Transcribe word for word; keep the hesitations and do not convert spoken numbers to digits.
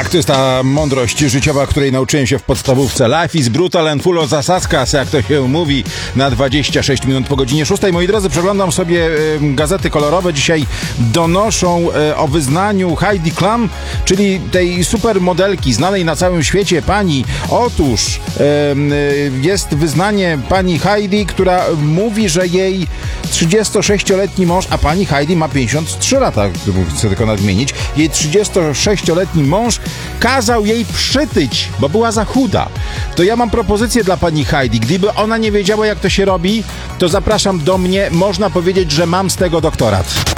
Tak, to jest ta mądrość życiowa, której nauczyłem się w podstawówce. Life is brutal and full of zasaskas, jak to się mówi, na dwadzieścia sześć minut po godzinie szóstej. Moi drodzy, przeglądam sobie y, gazety kolorowe. Dzisiaj donoszą y, o wyznaniu Heidi Klum, czyli tej supermodelki znanej na całym świecie pani. Otóż y, y, jest wyznanie pani Heidi, która mówi, że jej trzydziestosześcioletni mąż, a pani Heidi ma pięćdziesiąt trzy lata, chcę tylko nadmienić, jej trzydziestosześcioletni mąż kazał jej przytyć, bo była za chuda. To ja mam propozycję dla pani Heidi. Gdyby ona nie wiedziała, jak to się robi, to zapraszam do mnie. Można powiedzieć, że mam z tego doktorat.